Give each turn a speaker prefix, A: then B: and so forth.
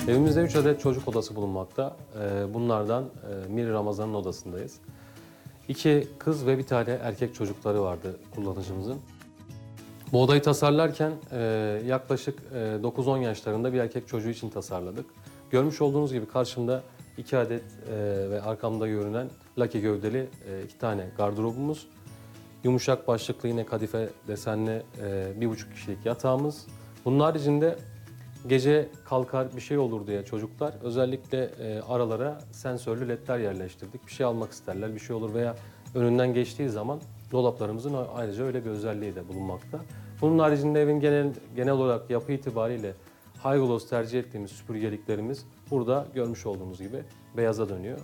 A: Evimizde 3 adet çocuk odası bulunmakta. Bunlardan Miri Ramazan'ın odasındayız. 2 kız ve bir tane erkek çocukları vardı kullanıcımızın. Bu odayı tasarlarken yaklaşık 9-10 yaşlarında bir erkek çocuğu için tasarladık. Görmüş olduğunuz gibi karşımda 2 adet ve arkamda görünen lake gövdeli 2 tane gardırobumuz. Yumuşak başlıklı yine kadife desenli 1,5 kişilik yatağımız. Bunun haricinde gece kalkar bir şey olur diye çocuklar özellikle aralara sensörlü ledler yerleştirdik. Bir şey almak isterler, bir şey olur veya önünden geçtiği zaman dolaplarımızın ayrıca öyle bir özelliği de bulunmakta. Bunun haricinde evin genel olarak yapı itibariyle high gloss tercih ettiğimiz süpürgeliklerimiz burada görmüş olduğunuz gibi beyaza dönüyor.